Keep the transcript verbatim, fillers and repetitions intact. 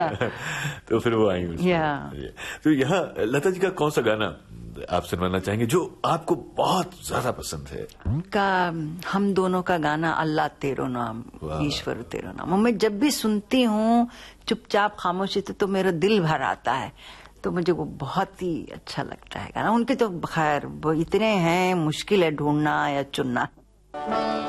तो फिर वो आई उसमें। Yeah. तो यहाँ लता जी का कौन सा गाना आप सुनवाना चाहेंगे जो आपको बहुत ज्यादा पसंद है? का हम दोनों का गाना अल्लाह तेरो नाम, ईश्वर तेरो नाम, मैं जब भी सुनती हूँ चुपचाप खामोशी से तो मेरा दिल भर आता है, तो मुझे वो बहुत ही अच्छा लगता है गाना। उनके तो खैर वो इतने हैं, मुश्किल है ढूंढना या चुनना।